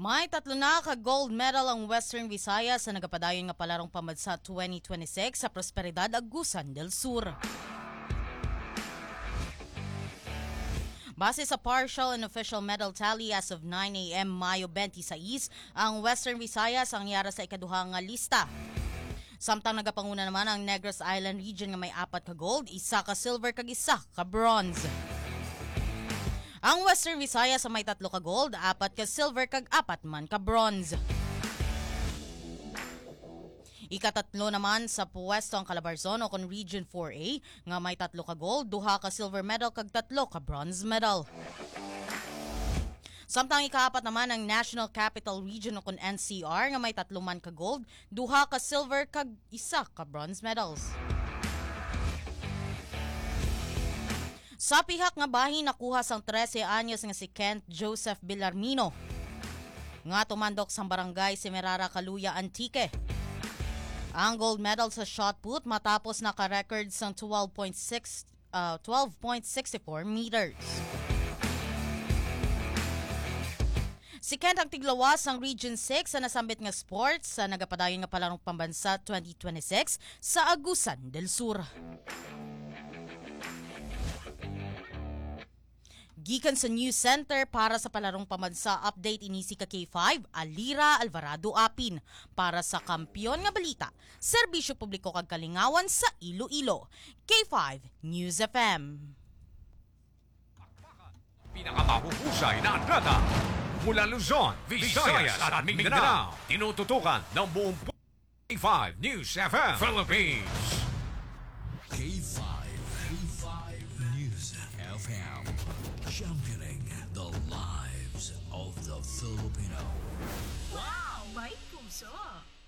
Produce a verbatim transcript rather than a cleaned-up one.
May tatlo na ka-gold medal ang Western Visayas sa nagapadayon nga palarong pamadsa twenty twenty-six sa Prosperidad, Agusan del Sur. Base sa partial and official medal tally as of nine a m Mayo twenty-sais, ang Western Visayas ang yara sa ikaduha nga lista. Samtang nagapanguna naman ang Negros Island region nga may apat ka gold, isa ka silver kag isa ka bronze. Ang Western Visayas sa may tatlo ka gold, apat ka silver kag apat man ka bronze. Ikatatlo naman sa puwesto ang Calabarzon o kon Region four A nga may tatlo ka gold, duha ka silver medal kag tatlo ka bronze medal. Samtang ikaapat naman ang National Capital Region o kon N C R nga may tatlo man ka gold, duha ka silver kag isa ka bronze medals. Sa pihak nga bahin nakuha sang thirteen anyos nga si Kent Joseph Villarmino nga tumandok sang barangay Semerara, Caluya, Antique. Ang gold medal sa shot put matapos naka-record sang twelve point six uh, twelve point six four meters. Si Kent ang tiglawas ng Region six sa nasambit nga sports sa nagapadayon nga palarong pambansa twenty twenty-six sa Agusan del Sur. Gikan sa News Center para sa palarong pamansa update inisi ka K five, Alira Alvarado Apin. Para sa Kampiyon nga Balita, Serbisyo Publiko kag Kalingawan sa Iloilo. K five News F M. Pinakamahuhusay na atleta mula Luzon, Visayas at Mindanao. Tinututukan ng buong K five News F M Philippines. K five, K five News F M. Championing the lives of the Filipino. Wow! May puso!